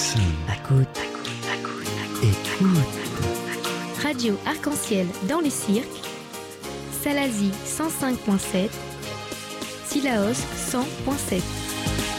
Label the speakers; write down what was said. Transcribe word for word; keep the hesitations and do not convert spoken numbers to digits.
Speaker 1: Alex.
Speaker 2: Écoute, écoute.
Speaker 3: Radio Arc-en-Ciel dans les cirques, Salazie cent cinq virgule sept, Sillaos cent virgule sept.